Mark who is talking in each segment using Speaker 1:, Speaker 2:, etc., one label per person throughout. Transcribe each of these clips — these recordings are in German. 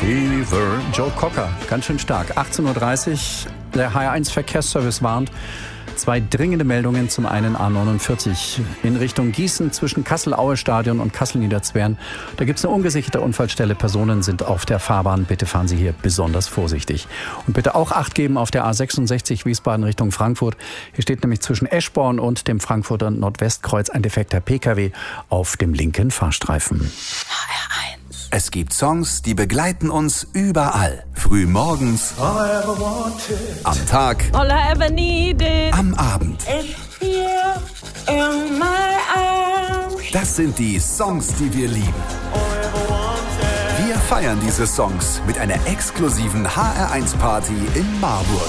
Speaker 1: Fever. Joe Cocker, ganz schön stark. 18.30 Uhr, der HR1 Verkehrsservice warnt. 2 dringende Meldungen. Zum einen A49 in Richtung Gießen zwischen Kassel-Aue-Stadion und Kassel-Niederzwern. Da gibt es eine ungesicherte Unfallstelle. Personen sind auf der Fahrbahn. Bitte fahren Sie hier besonders vorsichtig. Und bitte auch Acht geben auf der A66 Wiesbaden Richtung Frankfurt. Hier steht nämlich zwischen Eschborn und dem Frankfurter Nordwestkreuz ein defekter Pkw auf dem linken Fahrstreifen.
Speaker 2: HR1. Es gibt Songs, die begleiten uns überall. Früh morgens, am Tag,
Speaker 3: all I ever needed,
Speaker 2: am Abend.
Speaker 3: Here in my arms.
Speaker 2: Das sind die Songs, die wir lieben. Wir feiern diese Songs mit einer exklusiven HR1-Party in Marburg.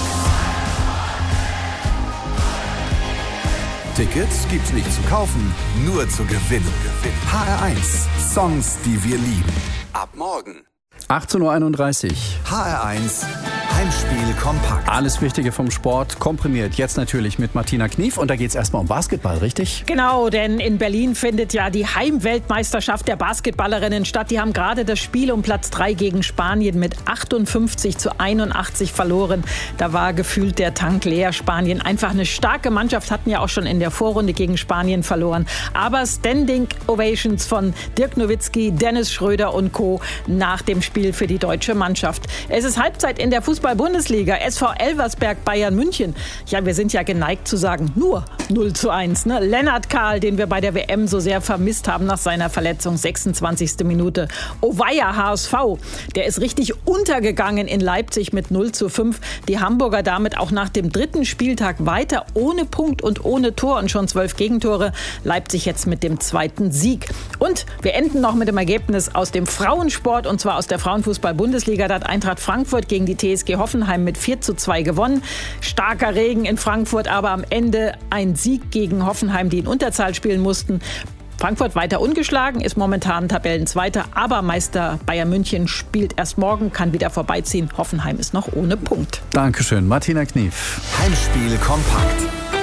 Speaker 2: Tickets gibt's nicht zu kaufen, nur zu gewinnen. HR1, Songs, die wir lieben. Ab morgen.
Speaker 1: 18.31 Uhr.
Speaker 2: HR1, Heimspiel kompakt.
Speaker 1: Alles Wichtige vom Sport komprimiert. Jetzt natürlich mit Martina Knief. Und da geht es erstmal um Basketball, richtig?
Speaker 3: Genau, denn in Berlin findet ja die Heimweltmeisterschaft der Basketballerinnen statt. Die haben gerade das Spiel um Platz 3 gegen Spanien mit 58-81 verloren. Da war gefühlt der Tank leer. Spanien einfach eine starke Mannschaft, hatten ja auch schon in der Vorrunde gegen Spanien verloren. Aber Standing Ovations von Dirk Nowitzki, Dennis Schröder und Co. nach dem Spiel für die deutsche Mannschaft. Es ist Halbzeit in der Fußball-Bundesliga. SV Elversberg, Bayern München. Ja, wir sind ja geneigt zu sagen, nur 0:1. Ne? Lennart Kahl, den wir bei der WM so sehr vermisst haben nach seiner Verletzung, 26. Minute. Oweia HSV, der ist richtig untergegangen in Leipzig mit 0:5. Die Hamburger damit auch nach dem 3. Spieltag weiter ohne Punkt und ohne Tor und schon 12 Gegentore. Leipzig jetzt mit dem 2. Sieg. Und wir enden noch mit dem Ergebnis aus dem Frauensport, und zwar aus der Frauenfußball-Bundesliga. Da hat Eintracht Frankfurt gegen die TSG Hoffenheim mit 4:2 gewonnen. Starker Regen in Frankfurt, aber am Ende ein Sieg gegen Hoffenheim, die in Unterzahl spielen mussten. Frankfurt weiter ungeschlagen, ist momentan Tabellenzweiter, aber Meister Bayern München spielt erst morgen, kann wieder vorbeiziehen. Hoffenheim ist noch ohne Punkt.
Speaker 1: Dankeschön, Martina Knief.
Speaker 2: Heimspiel kompakt.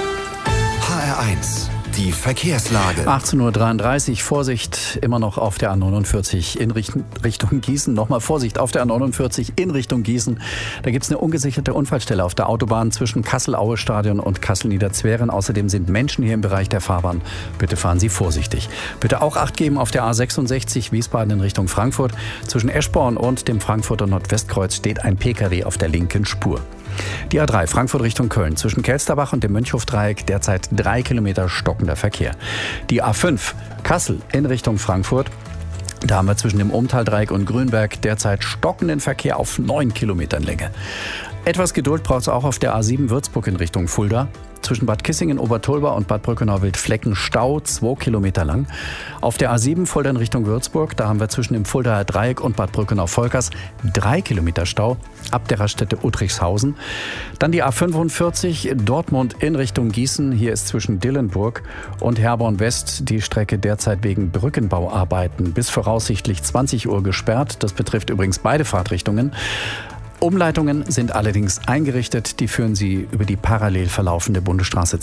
Speaker 2: HR1. Die Verkehrslage.
Speaker 1: 18.33 Uhr, Vorsicht immer noch auf der A49 in Richtung Gießen. Nochmal Vorsicht auf der A49 in Richtung Gießen. Da gibt es eine ungesicherte Unfallstelle auf der Autobahn zwischen Kassel-Aue-Stadion und Kassel-Niederzweren. Außerdem sind Menschen hier im Bereich der Fahrbahn. Bitte fahren Sie vorsichtig. Bitte auch Acht geben auf der A66 Wiesbaden in Richtung Frankfurt. Zwischen Eschborn und dem Frankfurter Nordwestkreuz steht ein Pkw auf der linken Spur. Die A3 Frankfurt Richtung Köln zwischen Kelsterbach und dem Mönchhofdreieck derzeit 3 Kilometer stockender Verkehr. Die A5 Kassel in Richtung Frankfurt. Da haben wir zwischen dem Ohmtaldreieck und Grünberg derzeit stockenden Verkehr auf 9 Kilometern Länge. Etwas Geduld braucht es auch auf der A7 Würzburg in Richtung Fulda. Zwischen Bad Kissingen, Obertolba und Bad Brückenau-Wildflecken Stau 2 Kilometer lang. Auf der A7 Fulda in Richtung Würzburg, da haben wir zwischen dem Fuldaer Dreieck und Bad Brückenau-Volkers 3 Kilometer Stau ab der Raststätte Uttrichshausen. Dann die A45 Dortmund in Richtung Gießen. Hier ist zwischen Dillenburg und Herborn West die Strecke derzeit wegen Brückenbauarbeiten bis voraussichtlich 20 Uhr gesperrt. Das betrifft übrigens beide Fahrtrichtungen. Umleitungen sind allerdings eingerichtet. Die führen Sie über die parallel verlaufende Bundesstraße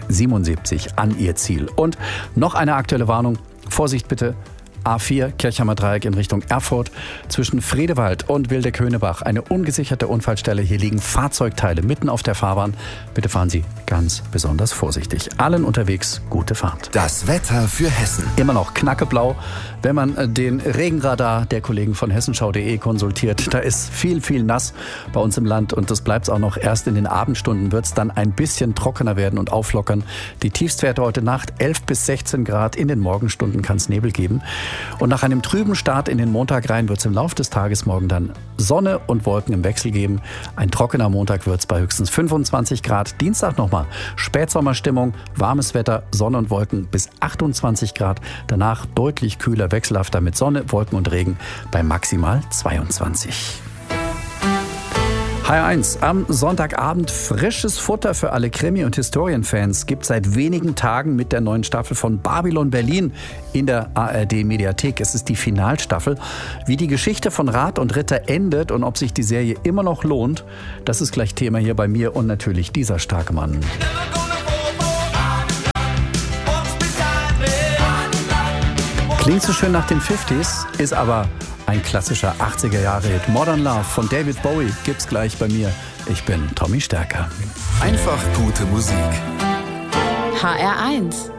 Speaker 1: 277 an Ihr Ziel. Und noch eine aktuelle Warnung. Vorsicht bitte. A4 Kirchheimer Dreieck in Richtung Erfurt. Zwischen Fredewald und Wildeck-Höhnebach eine ungesicherte Unfallstelle. Hier liegen Fahrzeugteile mitten auf der Fahrbahn. Bitte fahren Sie ganz besonders vorsichtig. Allen unterwegs gute Fahrt.
Speaker 2: Das Wetter für Hessen.
Speaker 1: Immer noch knackeblau, wenn man den Regenradar der Kollegen von hessenschau.de konsultiert. Da ist viel, viel nass bei uns im Land und das bleibt auch noch. Erst in den Abendstunden wird es dann ein bisschen trockener werden und auflockern. Die Tiefstwerte heute Nacht 11 bis 16 Grad. In den Morgenstunden kann es Nebel geben. Und nach einem trüben Start in den Montag rein wird es im Laufe des Tages morgen dann Sonne und Wolken im Wechsel geben. Ein trockener Montag wird es bei höchstens 25 Grad. Dienstag nochmal Spätsommerstimmung, warmes Wetter, Sonne und Wolken bis 28 Grad. Danach deutlich kühler, wechselhafter mit Sonne, Wolken und Regen bei maximal 22. HR1 am Sonntagabend. Frisches Futter für alle Krimi- und Historienfans gibt seit wenigen Tagen mit der neuen Staffel von Babylon Berlin in der ARD-Mediathek. Es ist die Finalstaffel. Wie die Geschichte von Rat und Ritter endet und ob sich die Serie immer noch lohnt, das ist gleich Thema hier bei mir und natürlich dieser starke Mann. Klingt so schön nach den 50s, ist aber Ein klassischer 80er-Jahre-Hit. Modern Love von David Bowie gibt's gleich bei mir. Ich bin Tommy Stärker.
Speaker 2: Einfach gute Musik.
Speaker 4: HR1